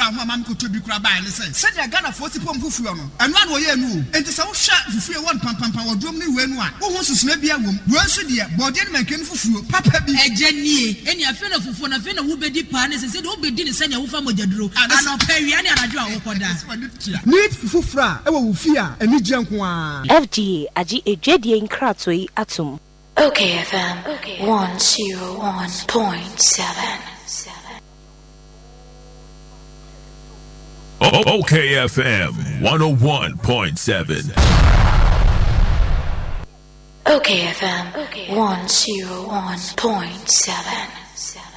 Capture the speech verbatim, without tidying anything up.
fra ho amam ko to bi kura ba ne say said ya Ghana for sipom fufuo no eno an wo ye nu enti se wo hwa fufuo won pampampa wodrom ne we nu a wo ho susuna bia wom wo nso de body ne mankan fufuo papa bi ejanie eni afi na fufuo na afi na wo bedi pa ne se se de wo bedi ne sanya wo fa mogyaduro anopa wi ne anadwo a wo koda need fufura e wo wo fi a eni gye nko a F G A agi ejwedie nkrato yi atom Okay F M one oh one point seven. Okay F M one oh one point seven. Okay F M one oh one point seven.